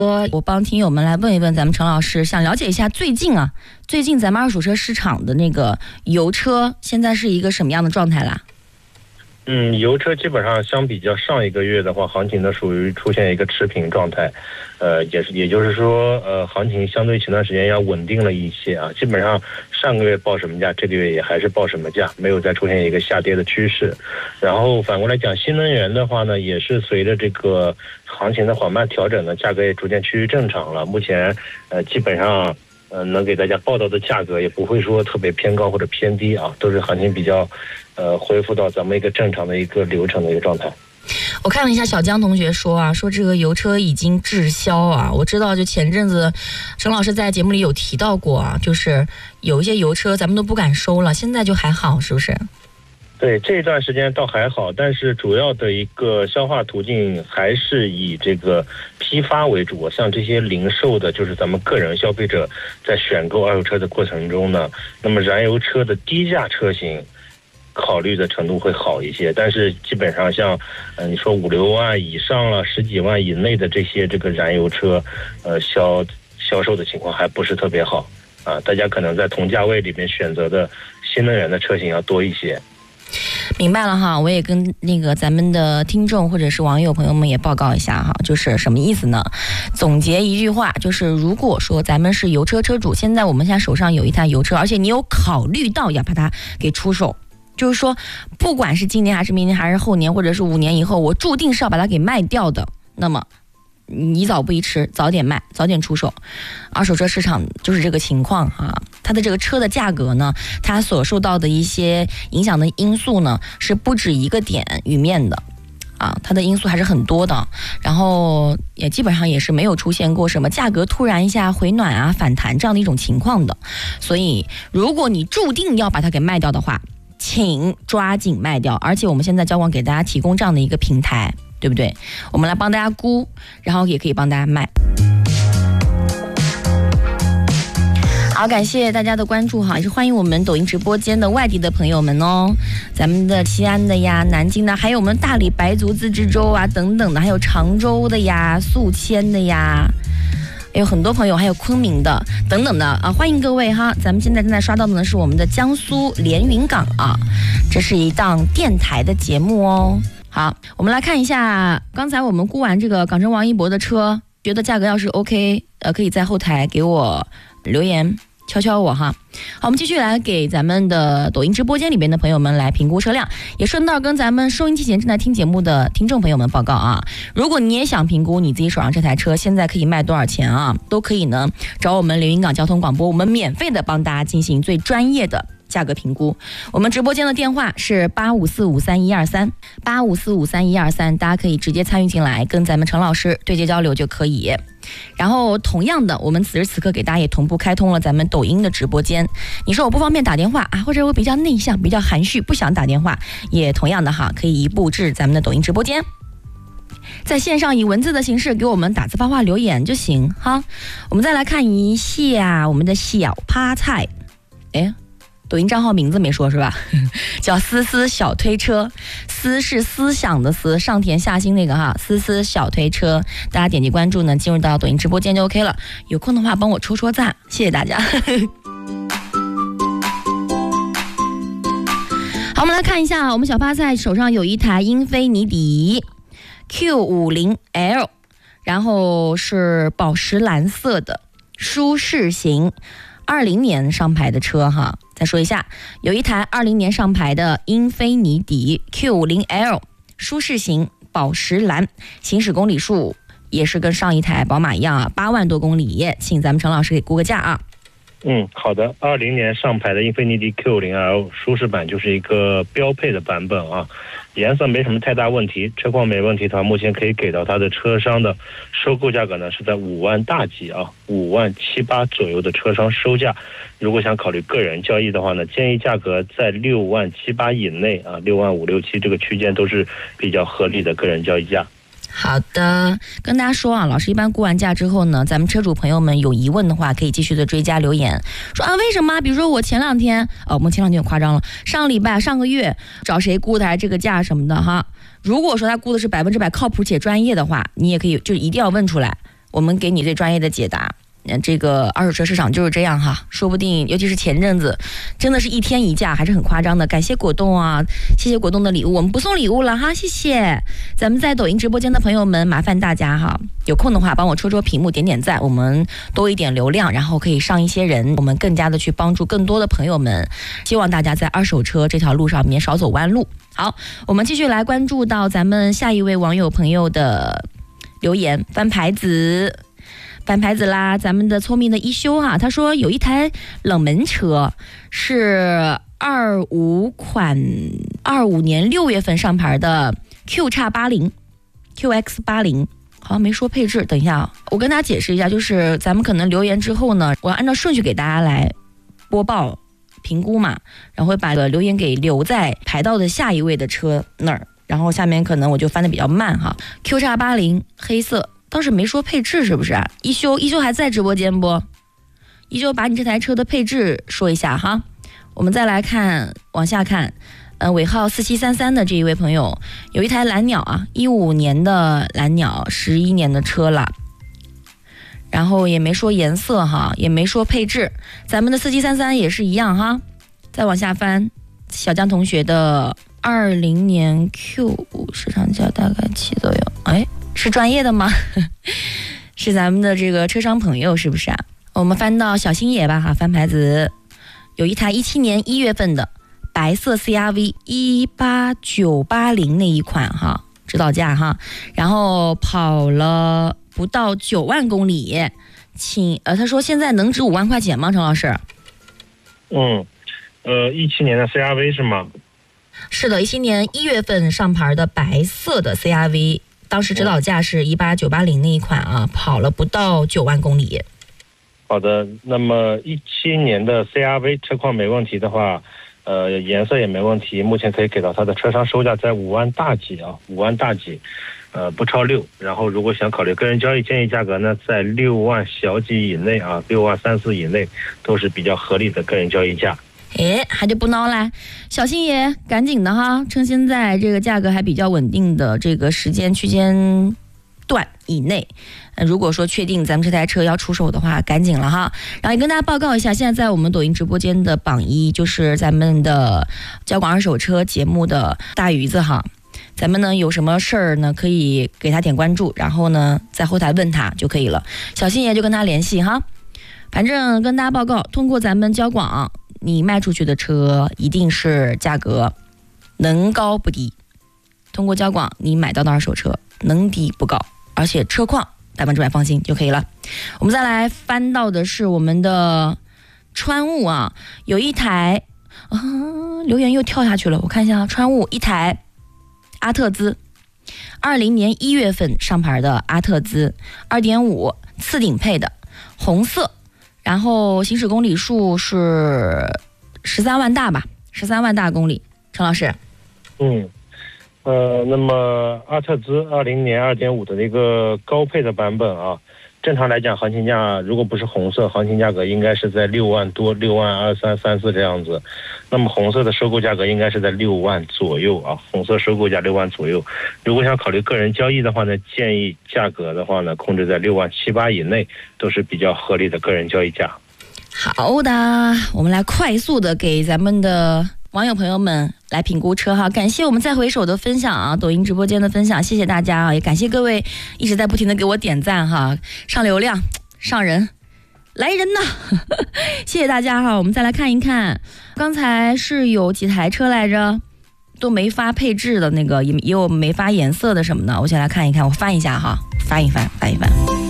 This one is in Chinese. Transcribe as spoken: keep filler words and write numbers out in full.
我帮听友们来问一问咱们陈老师，想了解一下最近啊，最近咱们二手车市场的那个油车现在是一个什么样的状态啦？ 嗯，油车基本上相比较上一个月的话，行情呢属于出现一个持平状态，呃，也是也就是说，呃，行情相对前段时间要稳定了一些啊。基本上上个月报什么价，这个月也还是报什么价，没有再出现一个下跌的趋势。然后反过来讲，新能源的话呢，也是随着这个行情的缓慢调整呢，价格也逐渐趋于正常了。目前呃，基本上。呃，能给大家报道的价格也不会说特别偏高或者偏低啊，都是行情比较，呃，恢复到咱们一个正常的一个流程的一个状态。 我看了一下小江同学说啊，说这个油车已经滞销啊。我知道，就前阵子陈老师在节目里有提到过啊，就是有一些油车咱们都不敢收了，现在就还好，是不是？ 对，这一段时间倒还好，但是主要的一个消化途径还是以这个批发为主。像这些零售的，就是咱们个人消费者在选购二手车的过程中呢，那么燃油车的低价车型考虑的程度会好一些，但是基本上像呃你说五六万以上了，十几万以内的这些这个燃油车，呃销销售的情况还不是特别好啊。大家可能在同价位里面选择的新能源的车型要多一些。 明白了哈，我也跟那个咱们的听众或者是网友朋友们也报告一下哈，就是什么意思呢？总结一句话，就是如果说咱们是油车车主，现在我们现在手上有一台油车，而且你有考虑到要把它给出手，就是说不管是今年还是明年还是后年或者是五年以后，我注定是要把它给卖掉的，那么宜早不宜迟，早点卖，早点出手。二手车市场就是这个情况啊，它的这个车的价格呢，它所受到的一些影响的因素呢，是不止一个点与面的啊，它的因素还是很多的。然后也基本上也是没有出现过什么价格突然一下回暖啊、反弹这样的一种情况的。所以，如果你注定要把它给卖掉的话，请抓紧卖掉。而且我们现在交广给大家提供这样的一个平台。对不对？我们来帮大家估，然后也可以帮大家卖。好，感谢大家的关注哈，也是欢迎我们抖音直播间的外地的朋友们哦，咱们的西安的呀、南京的，还有我们大理白族自治州啊等等的，还有常州的呀、宿迁的呀。有很多朋友，还有昆明的等等的啊，欢迎各位哈！咱们现在正在刷到的呢是我们的江苏连云港啊，这是一档电台的节目哦。好，我们来看一下，刚才我们估完这个港城王一博的车，觉得价格要是 OK， 呃，可以在后台给我留言敲敲我哈。好，我们继续来给咱们的抖音直播间里边的朋友们来评估车辆，也顺道跟咱们收音机前正在听节目的听众朋友们报告啊，如果你也想评估你自己手上这台车现在可以卖多少钱啊，都可以呢找我们连云港交通广播，我们免费的帮大家进行最专业的价格评估。我们直播间的电话是八五四五三一二三八五四五三一二三，大家可以直接参与进来，跟咱们陈老师对接交流就可以。然后同样的，我们此时此刻给大家也同步开通了咱们抖音的直播间。你说我不方便打电话啊，或者我比较内向、比较含蓄，不想打电话，也同样的哈，可以移步至咱们的抖音直播间。在线上以文字的形式给我们打字发话留言就行哈。我们再来看一下我们的小趴菜，哎。抖音账号名字没说是吧？叫思思小推车，思是思想的思，上田下心那个哈，思思小推车，大家点击关注呢，进入到抖音直播间就 OK 了。有空的话帮我戳戳赞，谢谢大家。好，我们来看一下，我们小趴菜手上有一台英菲尼迪 Q 五十 L， 然后是宝石蓝色的舒适型。二零年上牌的车哈，再说一下，有一台二零年上牌的英菲尼迪 Q 五十 L 舒适型宝石蓝，行驶公里数也是跟上一台宝马一样啊，八万多公里，请咱们陈老师给估个价啊。 嗯，好的，二零年上牌的英菲尼迪 Q 五十 L 舒适版就是一个标配的版本啊，颜色没什么太大问题，车况没问题的话，目前可以给到它的车商的收购价格呢是在五万大几啊，五万七八左右的车商收价。如果想考虑个人交易的话呢，建议价格在六万七八以内啊，六万五六七这个区间都是比较合理的个人交易价。 好的，跟大家说啊，老师一般估完价之后呢，咱们车主朋友们有疑问的话，可以继续的追加留言，说啊为什么？比如说我前两天，哦，我们前两天有夸张了，上个礼拜、上个月找谁估的还这个价什么的哈。如果说他估的是百分之百靠谱且专业的话，你也可以就一定要问出来， 我们给你最专业的解答。这个二手车市场就是这样哈，说不定尤其是前阵子真的是一天一价，还是很夸张的。感谢果冻啊，谢谢果冻的礼物，我们不送礼物了哈，谢谢。咱们在抖音直播间的朋友们，麻烦大家哈，有空的话帮我戳戳屏幕，点点赞，我们多一点流量，然后可以上一些人，我们更加的去帮助更多的朋友们。希望大家在二手车这条路上面少走弯路。好，我们继续来关注到咱们下一位网友朋友的留言，翻牌子。翻牌子啦，咱们的聪明的一休啊，他说有一台冷门车是二五款二五年六月份上牌的 Q 叉八零 Q X 八零，好像没说配置。等一下啊，我跟大家解释一下，就是咱们可能留言之后呢，我要按照顺序给大家来播报评估嘛，然后会把留言给留在排到的下一位的车那儿，然后下面可能我就翻的比较慢哈。Q 叉八零黑色。倒是没说配置是不是啊？一休一休还在直播间不？一休把你这台车的配置说一下哈。我们再来看往下看，呃，尾号四七三三的这一位朋友有一台蓝鸟啊，一五年的蓝鸟，十一年的车了，然后也没说颜色哈，也没说配置。咱们的四七三三也是一样哈。再往下翻，小江同学的二零年 Q 五市场价大概七左右，哎。是专业的吗？是咱们的这个车商朋友是不是啊？我们翻到小星爷吧哈，翻牌子有一台一七年一月份的白色 C R V 一八九八零那一款哈，指导价哈，然后跑了不到九万公里，请呃他说现在能值五万块钱吗？陈老师？ 嗯，呃，一七年的 C R V 是吗？ 是的，一七年一月份上牌的白色的 C R V。当时指导价是一八九八零那一款啊，跑了不到九万公里。 好的，那么一七年的 C R V 车况没问题的话，呃，颜色也没问题，目前可以给到它的车商售价在五万大几啊，五万大几，呃，不超六。然后如果想考虑个人交易，建议价格呢在六万小几以内啊，六万三四以内都是比较合理的个人交易价。 哎，还就不孬啦，小星爷赶紧的哈，趁现在这个价格还比较稳定的这个时间区间段以内，呃，如果说确定咱们这台车要出手的话，赶紧了哈。然后也跟大家报告一下，现在在我们抖音直播间的榜一就是咱们的交广二手车节目的大鱼子哈。咱们呢有什么事儿呢，可以给他点关注，然后呢在后台问他就可以了。小星爷就跟他联系哈。反正跟大家报告，通过咱们交广，你卖出去的车一定是价格能高不低。通过交广，你买到的二手车能低不高，而且车况百分之百放心就可以了。我们再来翻到的是我们的川雾啊，有一台啊，留言又跳下去了，我看一下，川雾一台阿特兹，二零年一月份上牌的阿特兹，二点五次顶配的，红色。然后行驶公里数是十三万大吧，十三万大公里。陈老师， 嗯，呃，那么阿特兹二零年二点五的那个高配的版本啊，正常来讲，行情价如果不是红色，行情价格应该是在六万多，六万二三三四这样子。那么红色的收购价格应该是在六万左右啊，红色收购价六万左右。如果想考虑个人交易的话呢，建议价格的话呢，控制在六万七八以内，都是比较合理的个人交易价。 好的，我们来快速的给咱们的网友朋友们来评估车哈，感谢我们再回首的分享啊，抖音直播间的分享，谢谢大家啊，也感谢各位一直在不停的给我点赞哈，上流量，上人，来人呐！谢谢大家哈，我们再来看一看，刚才是有几台车来着，都没发配置的那个，也也有没发颜色的什么的，我先来看一看，我翻一下哈，翻一翻，翻一翻。